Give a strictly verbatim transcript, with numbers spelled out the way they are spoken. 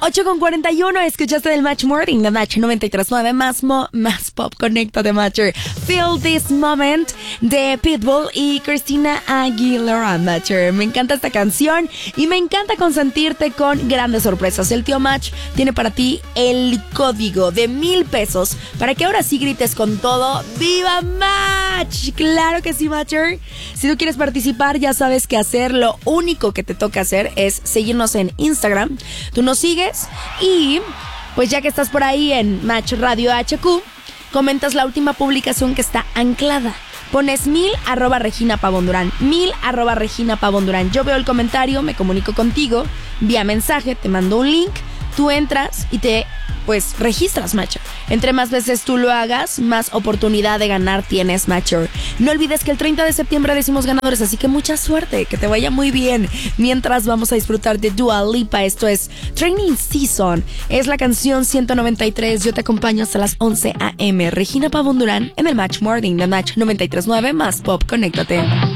ocho con cuarenta y uno, escuchaste del Match Morning de Match noventa y tres punto nueve, más, mo, más pop, conéctate, Matcher. Feel This Moment de Pitbull y Christina Aguilera, Matcher. Me encanta esta canción y me encanta consentirte con grandes sorpresas. El tío Match tiene para ti el código de mil pesos para que ahora sí grites con todo: ¡Viva Match! Claro que sí, Matcher. Si tú quieres participar, ya sabes qué hacer. Lo único que te toca hacer es seguirnos en Instagram. Tú nos sigues y pues ya que estás por ahí en Match Radio H Q, comentas la última publicación que está anclada. Pones mil arroba Regina Pavón Durán, mil arroba Regina Pavón Durán. Yo veo el comentario, me comunico contigo vía mensaje, te mando un link, tú entras y te pues registras, Matcher. Entre más veces tú lo hagas, más oportunidad de ganar tienes, Matcher. No olvides que el treinta de septiembre decimos ganadores, así que mucha suerte, que te vaya muy bien. Mientras vamos a disfrutar de Dua Lipa, esto es Training Season, es la canción ciento noventa y tres, yo te acompaño hasta las once a eme. Regina Pavón Durán en el Match Morning de Match noventa y tres punto nueve, más pop, conéctate.